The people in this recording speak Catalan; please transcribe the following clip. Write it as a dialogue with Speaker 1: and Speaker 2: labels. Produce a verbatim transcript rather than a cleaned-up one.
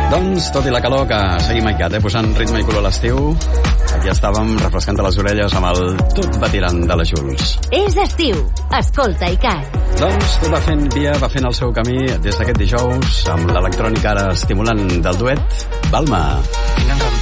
Speaker 1: Doncs, tot i la calor, que seguim aicat, eh? Posant ritme i color a l'estiu, aquí estàvem refrescant les orelles amb el Tot va tirant de la Jules.
Speaker 2: És estiu. Escolta, ICAT.
Speaker 1: Doncs tot va fent via, va fent el seu camí des d'aquest dijous, amb l'electrònica ara estimulant del duet, Balma.